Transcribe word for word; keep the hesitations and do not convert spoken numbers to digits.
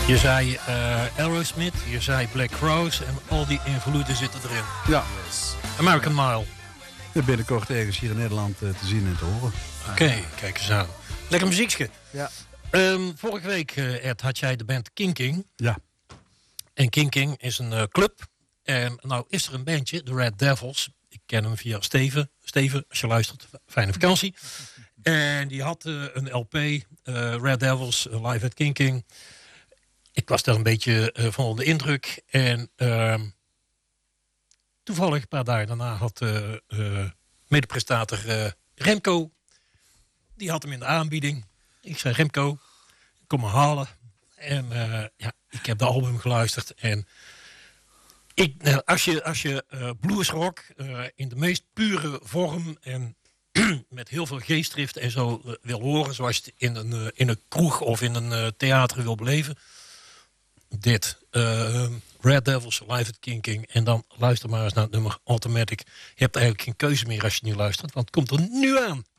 Je zei uh, Aerosmith, je zei Black Crowes en al die invloeden zitten erin. Ja. American Mile. Ja, binnenkort ergens hier in Nederland uh, te zien en te horen. Oké, okay, kijk eens aan. Lekker muziekje. Ja. Um, vorige week, uh, Ed, had jij de band King King. Ja. En King King is een uh, club. En nou is er een bandje, de Red Devils. Ik ken hem via Steven. Steven, als je luistert, fijne vakantie. En die had uh, een L P, uh, Red Devils, uh, live at King King. Ik was daar een beetje uh, van onder de indruk. En uh, toevallig een paar dagen daarna had uh, uh, medeprestator uh, Remco. Die had hem in de aanbieding. Ik zei, Remco, kom me halen. En uh, ja, ik heb de album geluisterd. En ik, uh, als je, als je uh, bluesrock uh, in de meest pure vorm en met heel veel geestdrift en zo uh, wil horen, zoals je het in een, uh, in een kroeg of in een uh, theater wil beleven. Dit. Uh, Red Devils, live at King King. En dan luister maar eens naar het nummer Automatic. Je hebt eigenlijk geen keuze meer als je nu luistert, want het komt er nu aan.